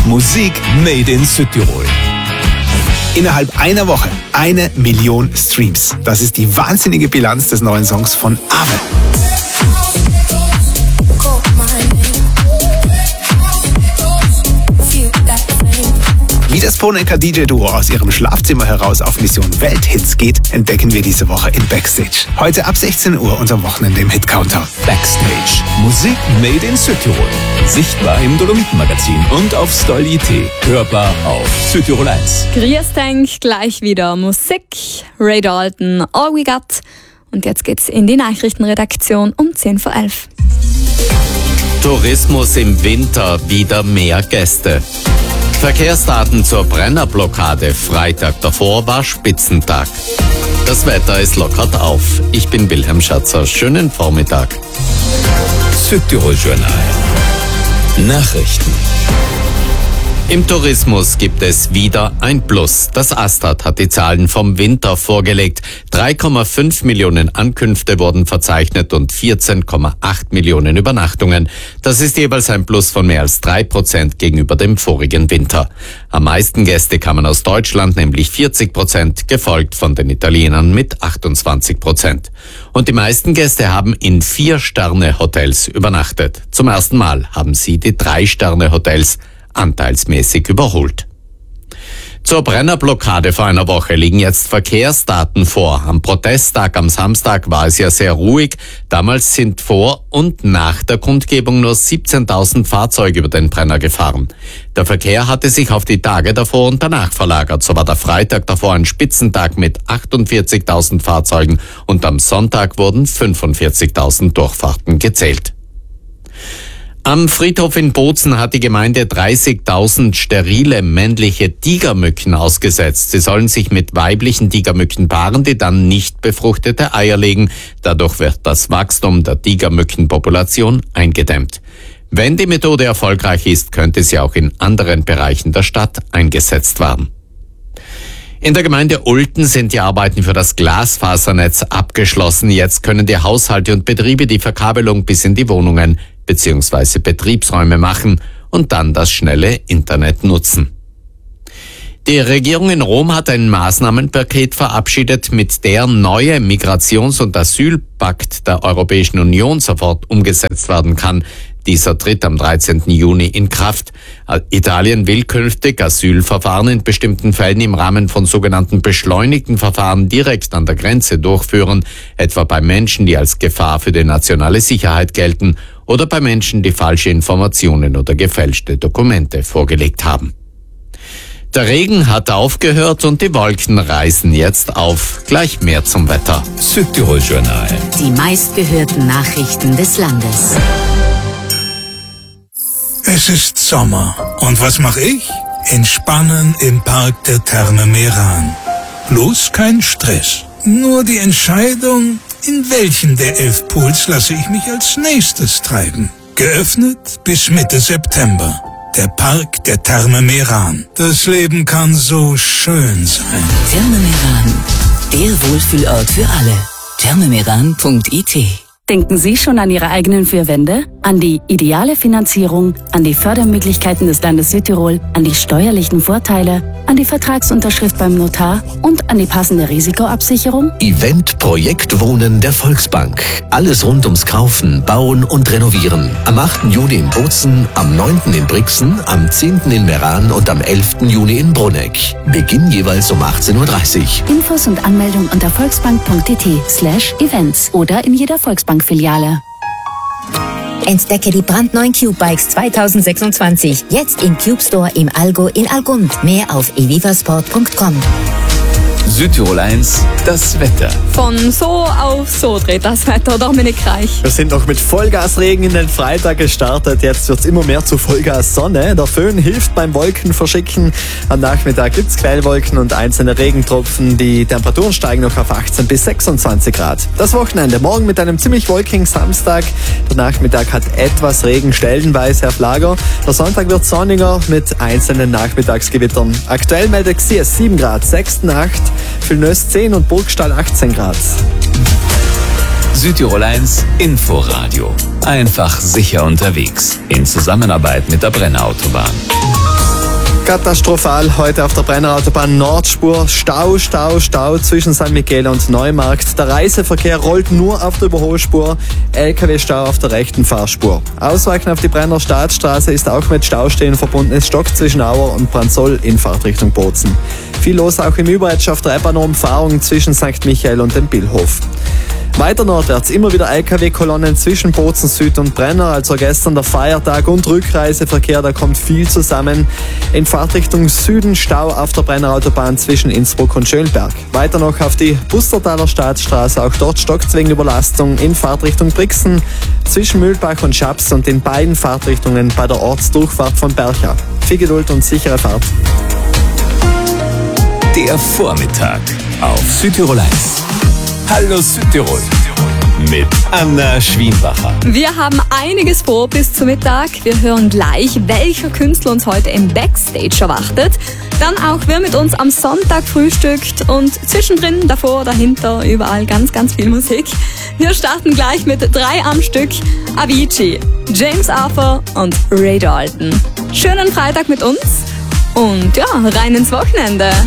Musik made in Südtirol. Innerhalb einer Woche 1 Million Streams. Das ist die wahnsinnige Bilanz des neuen Songs von Ave. Wie das Phoneker-DJ-Duo aus ihrem Schlafzimmer heraus auf Mission Welthits geht, entdecken wir diese Woche in Backstage. Heute ab 16 Uhr und am Wochenende im Hit-Counter. Backstage. Musik made in Südtirol. Sichtbar im Dolomiten-Magazin und auf Stolly.at. Hörbar auf Südtirol 1. Grüß dich, gleich wieder Musik. Ray Dalton, All We Got. Und jetzt geht's in die Nachrichtenredaktion um 10 vor 11. Tourismus im Winter, wieder mehr Gäste. Verkehrsdaten zur Brennerblockade. Freitag davor war Spitzentag. Das Wetter, es lockert auf. Ich bin Wilhelm Schatzer. Schönen Vormittag. Südtirol Journal. Nachrichten. Im Tourismus gibt es wieder ein Plus. Das Astat hat die Zahlen vom Winter vorgelegt. 3,5 Millionen Ankünfte wurden verzeichnet und 14,8 Millionen Übernachtungen. Das ist jeweils ein Plus von mehr als 3% gegenüber dem vorigen Winter. Am meisten Gäste kamen aus Deutschland, nämlich 40%, gefolgt von den Italienern mit 28%. Und die meisten Gäste haben in 4-Sterne-Hotels übernachtet. Zum ersten Mal haben sie die 3-Sterne-Hotels anteilsmäßig überholt. Zur Brennerblockade vor einer Woche liegen jetzt Verkehrsdaten vor. Am Protesttag am Samstag war es ja sehr ruhig. Damals sind vor und nach der Kundgebung nur 17.000 Fahrzeuge über den Brenner gefahren. Der Verkehr hatte sich auf die Tage davor und danach verlagert. So war der Freitag davor ein Spitzentag mit 48.000 Fahrzeugen und am Sonntag wurden 45.000 Durchfahrten gezählt. Am Friedhof in Bozen hat die Gemeinde 30.000 sterile männliche Tigermücken ausgesetzt. Sie sollen sich mit weiblichen Tigermücken paaren, die dann nicht befruchtete Eier legen. Dadurch wird das Wachstum der Tigermückenpopulation eingedämmt. Wenn die Methode erfolgreich ist, könnte sie auch in anderen Bereichen der Stadt eingesetzt werden. In der Gemeinde Ulten sind die Arbeiten für das Glasfasernetz abgeschlossen. Jetzt können die Haushalte und Betriebe die Verkabelung bis in die Wohnungen bzw. Betriebsräume machen und dann das schnelle Internet nutzen. Die Regierung in Rom hat ein Maßnahmenpaket verabschiedet, mit der neue Migrations- und Asylpakt der Europäischen Union sofort umgesetzt werden kann. Dieser tritt am 13. Juni in Kraft. Italien will künftig Asylverfahren in bestimmten Fällen im Rahmen von sogenannten beschleunigten Verfahren direkt an der Grenze durchführen, etwa bei Menschen, die als Gefahr für die nationale Sicherheit gelten oder bei Menschen, die falsche Informationen oder gefälschte Dokumente vorgelegt haben. Der Regen hat aufgehört und die Wolken reißen jetzt auf. Gleich mehr zum Wetter. Südtirol Journal. Die meistgehörten Nachrichten des Landes. Es ist Sommer. Und was mache ich? Entspannen im Park der Therme Meran. Bloß kein Stress. Nur die Entscheidung, in welchem der 11 Pools lasse ich mich als nächstes treiben. Geöffnet bis Mitte September. Der Park der Therme Meran. Das Leben kann so schön sein. Therme Meran. Der Wohlfühlort für alle. thermemeran.it. Denken Sie schon an Ihre eigenen 4 Wände? An die ideale Finanzierung, an die Fördermöglichkeiten des Landes Südtirol, an die steuerlichen Vorteile, an die Vertragsunterschrift beim Notar und an die passende Risikoabsicherung? Event Projekt Wohnen der Volksbank. Alles rund ums Kaufen, Bauen und Renovieren. Am 8. Juni in Bozen, am 9. in Brixen, am 10. in Meran und am 11. Juni in Bruneck. Beginn jeweils um 18.30 Uhr. Infos und Anmeldung unter volksbank.it/events oder in jeder Volksbank-Filiale. Entdecke die brandneuen Cube Bikes 2026. Jetzt im Cube Store im Allgäu in Algund. Mehr auf evivasport.com. Südtirol 1, das Wetter. Von so auf so dreht das Wetter, Dominik Reich. Wir sind noch mit Vollgasregen in den Freitag gestartet. Jetzt wird es immer mehr zu Vollgas-Sonne. Der Föhn hilft beim Wolkenverschicken. Am Nachmittag gibt es Quellwolken und einzelne Regentropfen. Die Temperaturen steigen noch auf 18 bis 26 Grad. Das Wochenende morgen mit einem ziemlich wolkigen Samstag. Der Nachmittag hat etwas Regen stellenweise auf Lager. Der Sonntag wird sonniger mit einzelnen Nachmittagsgewittern. Aktuell meldet Xies 7 Grad, 6.8. Villeneuve 10 und Burgstall 18 Grad. Südtirol 1 Inforadio. Einfach sicher unterwegs. In Zusammenarbeit mit der Brennerautobahn. Katastrophal heute auf der Brennerautobahn Nordspur. Stau zwischen San Miguel und Neumarkt. Der Reiseverkehr rollt nur auf der Überholspur. LKW-Stau auf der rechten Fahrspur. Ausweichen auf die Brenner Staatsstraße ist auch mit Staustehen verbunden. Es stockt zwischen Auer und Branzoll in Fahrtrichtung Bozen. Viel los auch im Überetsch auf der Eppaner-Umfahrung zwischen St. Michael und dem Billhof. Weiter nordwärts immer wieder LKW-Kolonnen zwischen Bozen Süd und Brenner, also gestern der Feiertag und Rückreiseverkehr, da kommt viel zusammen. In Fahrtrichtung Süden Stau auf der Brennerautobahn zwischen Innsbruck und Schönberg. Weiter noch auf die Bustertaler Staatsstraße, auch dort stockt wegen Überlastung in Fahrtrichtung Brixen zwischen Mühlbach und Schaps und in beiden Fahrtrichtungen bei der Ortsdurchfahrt von Bercha. Viel Geduld und sichere Fahrt. Der Vormittag auf Südtirol 1. Hallo Südtirol mit Anna Schwienbacher. Wir haben einiges vor bis zum Mittag. Wir hören gleich, welcher Künstler uns heute im Backstage erwartet. Dann auch, wer mit uns am Sonntag frühstückt und zwischendrin, davor, dahinter, überall ganz viel Musik. Wir starten gleich mit 3 am Stück. Avicii, James Arthur und Ray Dalton. Schönen Freitag mit uns und ja, rein ins Wochenende.